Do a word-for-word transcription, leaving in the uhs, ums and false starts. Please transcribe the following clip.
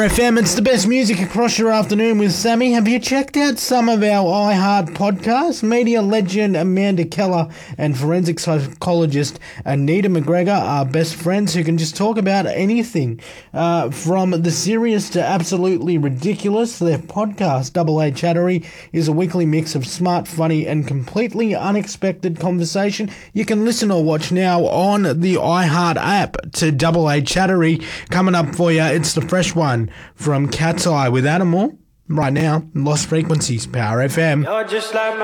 Power F M, it's the best music across your afternoon with Sammy. Have you checked out some of our iHeart podcasts? Media legend Amanda Keller and forensic psychologist Anita McGregor are best friends who can just talk about anything. Uh, from the serious to absolutely ridiculous, their podcast, Double A Chattery, is a weekly mix of smart, funny, and completely unexpected conversation. You can listen or watch now on the iHeart app to Double A Chattery. Coming up for you, it's the fresh one from Cat's Eye with Animal. Right now, Lost Frequencies, Power F M. You're just like my